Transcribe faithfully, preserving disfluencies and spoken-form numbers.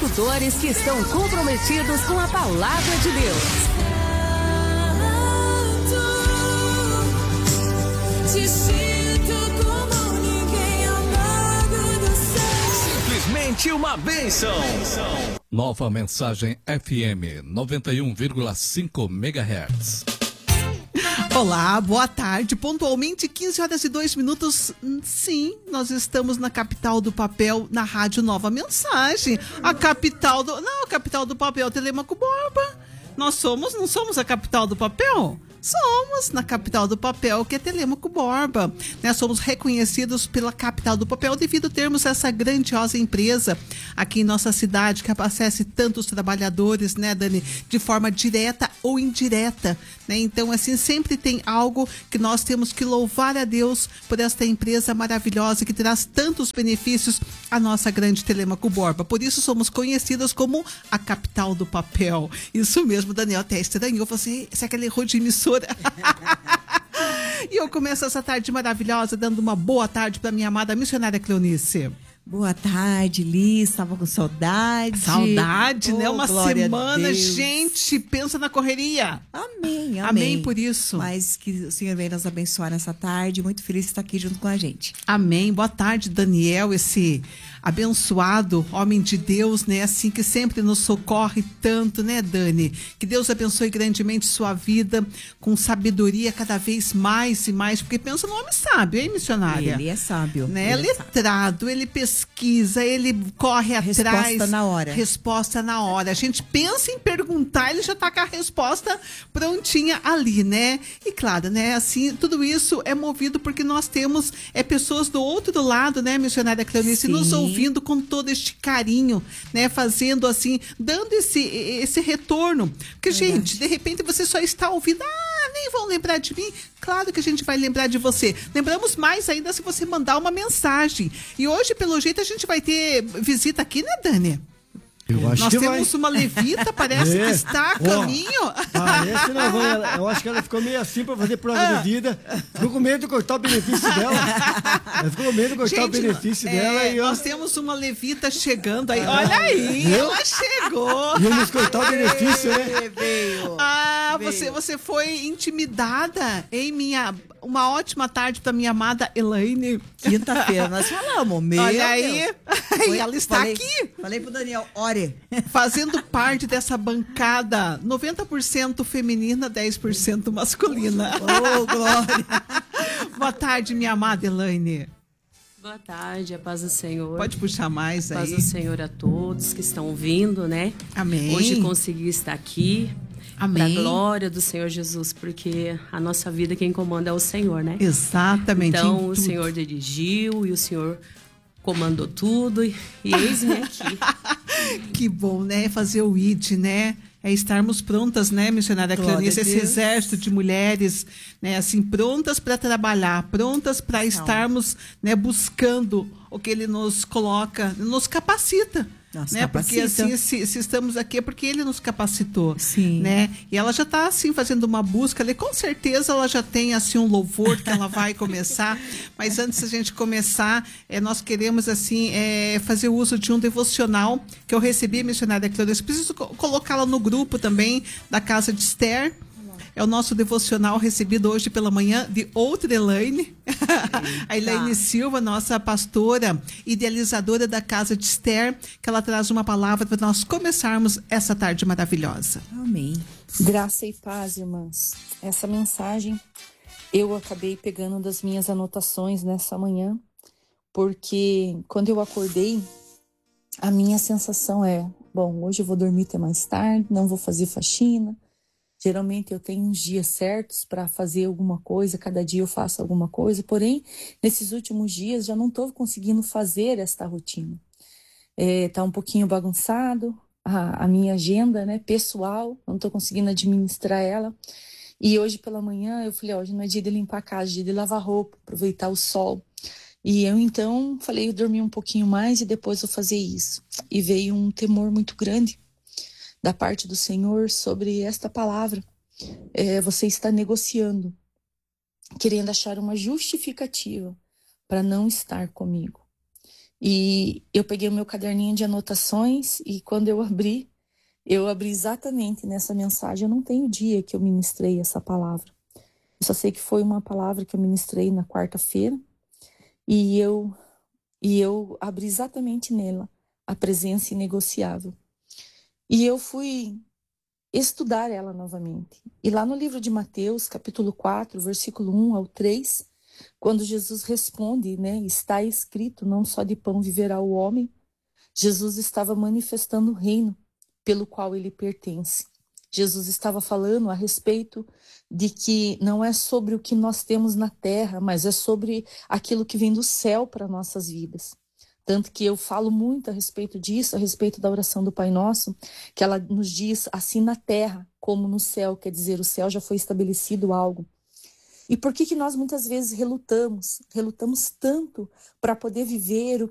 locutores que estão comprometidos com a palavra de Deus. Te sinto como ninguém ao lado do céu. Simplesmente uma bênção. Nova Mensagem F M noventa e um vírgula cinco megahertz. Olá, boa tarde. Pontualmente quinze horas e dois minutos. Sim, nós estamos na capital do papel, na Rádio Nova Mensagem. A capital do... Não, a capital do papel, Telêmaco Borba. Nós somos, não somos a capital do papel? Somos na capital do papel, que é Telêmaco Borba. Né? Somos reconhecidos pela capital do papel devido a termos essa grandiosa empresa aqui em nossa cidade que abastece tantos trabalhadores, né, Dani, de forma direta ou indireta. Né? Então, assim, sempre tem algo que nós temos que louvar a Deus por esta empresa maravilhosa que traz tantos benefícios à nossa grande Telêmaco Borba. Por isso somos conhecidas como a capital do papel. Isso mesmo, Daniel até estranhou. Você, você é aquele erro de emissora. E eu começo essa tarde maravilhosa dando uma boa tarde para minha amada missionária Cleonice. Boa tarde, Liz. Estava com saudade. Saudade, oh, né? Uma semana, gente, pensa na correria. Amém, amém. Amém por isso. Mas que o Senhor venha nos abençoar nessa tarde. Muito feliz de estar aqui junto com a gente. Amém. Boa tarde, Daniel, esse abençoado homem de Deus, né? Assim, que sempre nos socorre tanto, né, Dani? Que Deus abençoe grandemente sua vida, com sabedoria cada vez mais e mais, porque pensa no homem sábio, hein, missionária? Ele é sábio. Né? Ele Letrado, é ele pesquisa, ele corre atrás. Resposta na hora. Resposta na hora. A gente pensa em perguntar, ele já tá com a resposta prontinha ali, né? E claro, né, assim, tudo isso é movido porque nós temos é, pessoas do outro lado, né, missionária Cleonice, nos ouvindo com todo este carinho, né, fazendo assim, dando esse, esse retorno. Porque, Verdade. gente, de repente você só está ouvindo, ah, nem vão lembrar de mim. Claro que a gente vai lembrar de você. Lembramos mais ainda se você mandar uma mensagem. E hoje, pelo jeito, a gente vai ter visita aqui, né, Dani? Eu acho Nós que temos vai. uma levita, parece É. que está a Ó, caminho. Parece não, vou- eu acho que ela ficou meio assim pra fazer prova Ah. de vida. Ficou com medo de cortar o benefício dela. Ela ficou com medo de cortar o Gente, benefício é, dela. E eu, nós temos uma levita chegando aí. Olha aí, Viu? ela chegou. íamos cortar o benefício, né? Veio. Ah, Veio. você, você foi intimidada, hein, minha... Uma ótima tarde para minha amada Elaine. Quinta-feira nós falamos. Meu Olha Deus. aí, Foi- e ela está falei- aqui. Falei pro Daniel, ore. Fazendo parte dessa bancada noventa por cento feminina, dez por cento masculina. Oh, glória. Boa tarde, minha amada Elaine. Boa tarde, a paz do Senhor. Pode puxar mais A paz aí. do Senhor a todos que estão vindo, né? Amém. Hoje consegui estar aqui. Amém. Para a glória do Senhor Jesus, porque a nossa vida quem comanda é o Senhor, né? Exatamente. em Então o tudo. Senhor dirigiu e o Senhor comandou tudo e, e eis-me aqui. Que bom, né? Fazer o I D, né? É estarmos prontas, né, missionária Glória Cleonice? a Esse Deus. exército de mulheres, né, assim, prontas para trabalhar, prontas para estarmos, né, buscando o que ele nos coloca, nos capacita. Nos né? Porque capacita. assim, se, se estamos aqui é porque ele nos capacitou. Sim. Né? E ela já está assim fazendo uma busca ali, com certeza ela já tem assim um louvor que ela vai começar, mas antes da gente começar, é, nós queremos assim é, fazer uso de um devocional que eu recebi, missionária Cleonice. Preciso co- colocá-la no grupo também da Casa de Esther. É o nosso devocional recebido hoje pela manhã de outra Elaine. A Elaine Silva, nossa pastora, idealizadora da Casa de Esther, que ela traz uma palavra para nós começarmos essa tarde maravilhosa. Amém. Graça e paz, irmãs. Essa mensagem eu acabei pegando das minhas anotações nessa manhã, porque quando eu acordei, a minha sensação é, bom, hoje eu vou dormir até mais tarde, não vou fazer faxina. Geralmente eu tenho uns dias certos para fazer alguma coisa, cada dia eu faço alguma coisa, porém, nesses últimos dias já não estou conseguindo fazer esta rotina. É, tá um pouquinho bagunçado, a, a minha agenda, né, pessoal, não estou conseguindo administrar ela. E hoje pela manhã eu falei, ó, hoje não é dia de limpar a casa, é dia de lavar roupa, aproveitar o sol. E eu então falei, eu dormi um pouquinho mais e depois vou fazer isso. E veio um temor muito grande da parte do Senhor sobre esta palavra. É, você está negociando, querendo achar uma justificativa para não estar comigo. E eu peguei o meu caderninho de anotações e quando eu abri, eu abri exatamente nessa mensagem. Eu não tenho dia que eu ministrei essa palavra. Eu só sei que foi uma palavra que eu ministrei na quarta-feira e eu, e eu abri exatamente nela a presença inegociável. E eu fui estudar ela novamente. E lá no livro de Mateus, capítulo quatro, versículo um ao três, quando Jesus responde, né, está escrito, não só de pão viverá o homem, Jesus estava manifestando o reino pelo qual ele pertence. Jesus estava falando a respeito de que não é sobre o que nós temos na terra, mas é sobre aquilo que vem do céu para nossas vidas. Tanto que eu falo muito a respeito disso, a respeito da oração do Pai Nosso, que ela nos diz assim na terra como no céu, quer dizer, o céu já foi estabelecido algo. E por que que nós muitas vezes relutamos, relutamos tanto para poder viver o